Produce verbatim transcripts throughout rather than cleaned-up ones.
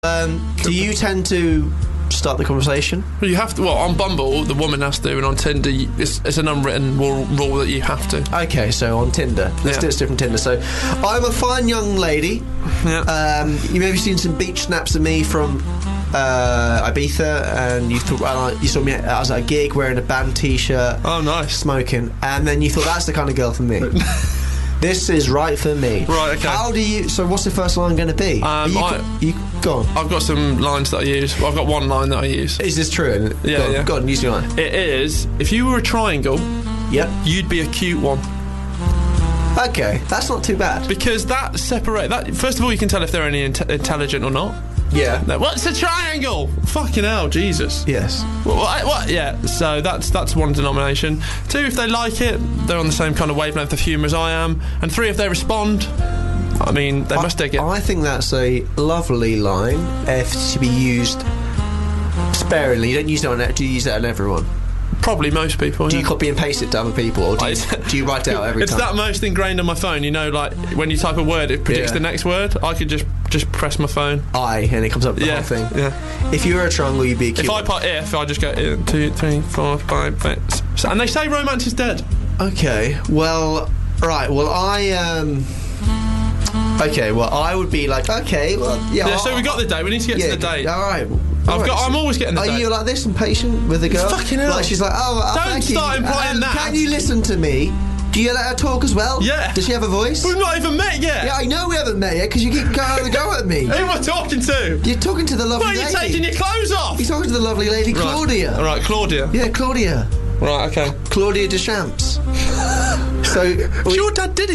Um, do you tend to start the conversation? Well, you have to. Well, on Bumble, the woman has to, and on Tinder, it's, it's an unwritten rule, rule that you have to. Okay, so on Tinder, let's Yeah. do it different Tinder. So, I'm a fine young lady. Yeah. Um, you maybe seen some beach snaps of me from uh, Ibiza, and you thought uh, you saw me. I was at a gig wearing a band T-shirt, Oh, nice. smoking, and then you thought that's the kind of girl for me. This is right for me. Right, okay. How do you? So, what's the first line going to be? Um, Are you, I- go, you go on. I've got some lines that I use. Well, I've got one line that I use. Is this true? Yeah, go on, yeah. Go on, use your line. It is, if you were a triangle, Yep. you'd be a cute one. Okay, that's not too bad. Because that separate that. First of all, you can tell if they're any inte- intelligent or not. Yeah. No, what's a triangle? Fucking hell, Jesus. Yes. What, what, what? Yeah. So that's that's one denomination. Two, if they like it, they're on the same kind of wavelength of humour as I am. And three, if they respond, I mean, they must dig it. I think that's a lovely line if to be used sparingly. You don't use it on do you use that on everyone? Probably most people. Do yeah. you copy and paste it to other people, or do you, I- do you write it out every It's time? that most ingrained on my phone. You know, like when you type a word, it predicts Yeah. the next word. I could just just press my phone. I and it comes up with the Yeah, whole thing. yeah. If you were a triangle, you'd be a cute. If I one. put if, I just go uh, two, three, four, five, six. So- And they say romance is dead. Okay. Well, right. Well, I um. Okay. Well, I would be like, okay. Well, yeah. Yeah. So I'll- we got the date. We need to get yeah, to the date. All right. I've got. I'm always getting the Are date. you like this and patient with the girl? Fucking hell. Like she's like, oh, oh Don't thank you. start implying Um, that. Can you listen to me? Do you let her talk as well? Yeah. Does she have a voice? We've not even met yet. Yeah, I know we haven't met yet because you keep going to go at me. Who am I talking to? You're talking to the lovely Why are you lady. taking your clothes off? You're talking to the lovely lady, Claudia. All right, Claudia. Yeah, Claudia. Right, okay. Claudia Deschamps. so, we, Your dad did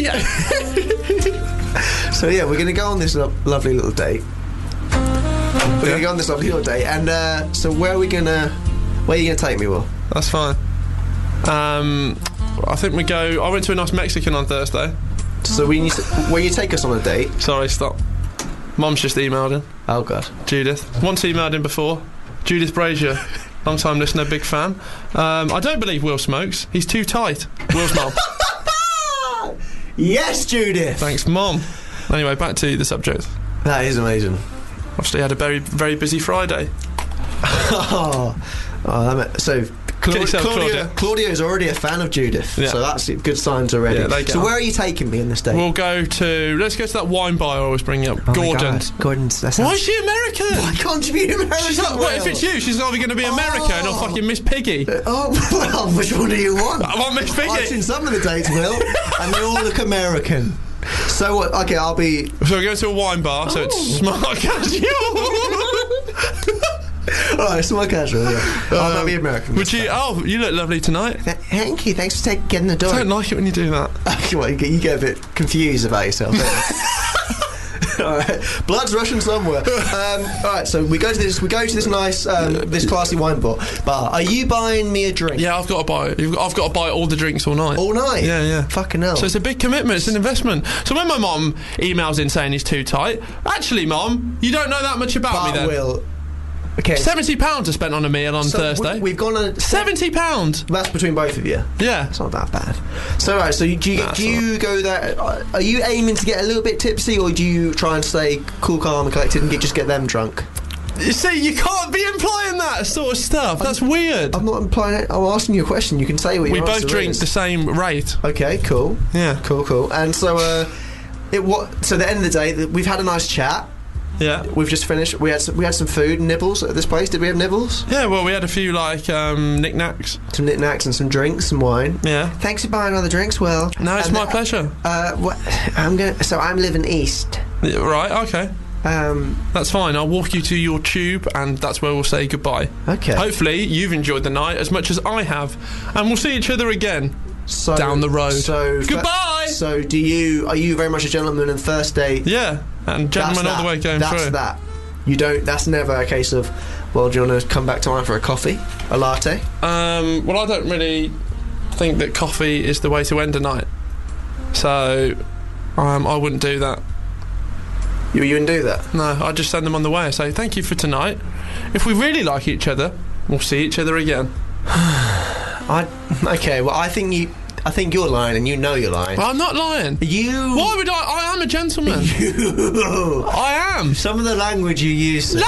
it. so yeah, we're going to go on this lo- lovely little date. We're going to go on this lovely little date, and uh, so where are we going to? Where are you going to take me, Will? That's fine. Um, I think we go. I went to a nice Mexican on Thursday. So we need to, where you take us on a date? Sorry, stop. Mum's just emailed in. Oh God. Judith. Once emailed in before. Judith Brazier. Long time listener, big fan. Um, I don't believe Will smokes. He's too tight. Will's mum. Yes, Judith. Thanks, Mum. Anyway, back to the subject. That is amazing. Obviously, had a very, very busy Friday. oh, oh that so. Cla- Get yourself, Claudia, Claudia. Claudia is already a fan of Judith, Yeah. so that's good signs already. Yeah, they get so on. where are you taking me in this date? We'll go to. Let's go to that wine bar I always bring up. Oh my Gordon's. God. Gordon's. That Why sounds- is she American? Why can't you be American? She's like, what if Will? it's you? She's either going to be American or fucking Miss Piggy. Oh, well, which one do you want? I want Miss Piggy. I've seen some of the dates, Will, and they all look American. So what? Okay, I'll be. So we go to a wine bar, so Oh. it's smart casual. All right, smart casual. Yeah. I'll not be American. Would you? Oh, you look lovely tonight. Th- Thank you. Thanks for taking getting the door. I don't like it when you do that. Well, you get, you get a bit confused about yourself. Don't you? All right, blood's rushing somewhere. Um, all right, so we go to this. We go to this nice, um, this classy wine bar. Bar. Are you buying me a drink? Yeah, I've got to buy it. You've got- I've got to buy all the drinks all night. All night. Yeah, yeah. Fucking hell. So it's a big commitment. It's an investment. So when my mum emails in saying he's too tight, actually, Mum, you don't know that much about but me then. Will. Okay. Seventy pounds are spent on a meal on so Thursday. We, we've gone on. Seventy pounds. That's between both of you. Yeah. It's not that bad. So, all right. So, you, do you Nah, do you go there? Are you aiming to get a little bit tipsy, or do you try and stay cool, calm, and collected, and get, just get them drunk? You see, you can't be implying that sort of stuff. That's weird. I'm not implying it. I'm asking you a question. You can say what We your both answer drink is. the same rate. Okay. Cool. Yeah. Cool. Cool. And so, uh, it what? So, at the end of the day, th- we've had a nice chat. Yeah. We've just finished. We had some, we had some food and nibbles at this place. Did we have nibbles? Yeah, well, we had a few, like, um, knickknacks. Some knickknacks and some drinks, some wine. Yeah. Thanks for buying all the drinks, Will. No, it's And, my uh, pleasure. Uh, what? I'm gonna. So I'm living east. Yeah, right, okay. Um. That's fine. I'll walk you to your tube, and that's where we'll say goodbye. Okay. Hopefully, you've enjoyed the night as much as I have, and we'll see each other again So down the road. So Goodbye! So do you? Are you very much a gentleman and first date? Yeah, and gentlemen all that's the way that. going That's through. that. You don't. That's never a case of. Well, do you want to come back to mine for a coffee, a latte? Um, well, I don't really think that coffee is the way to end a night, so um, I wouldn't do that. You, you wouldn't do that. No, I'd just send them on the way. I say thank you for tonight. If we really like each other, we'll see each other again. I. Okay. Well, I think you. I think you're lying, and you know you're lying. I'm not lying. You. Why would I? I am a gentleman. You. I am. Some of the language you use.